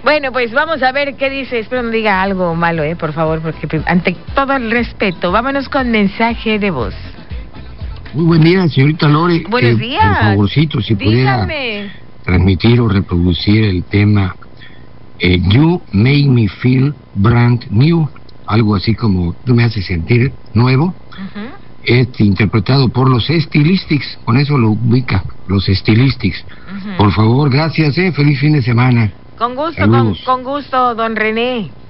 Bueno, pues vamos a ver qué dice. Espero no diga algo malo, por favor, porque ante todo el respeto, vámonos con mensaje de voz. Muy buen día, señorita Lore. Buenos días. Por favorcito, si pudiera transmitir o reproducir el tema You Make Me Feel Brand New, algo así como tú me haces sentir nuevo. Interpretado por los Stylistics, con eso lo ubica, los Stylistics. Por favor, gracias, feliz fin de semana. Con gusto, con gusto, don René.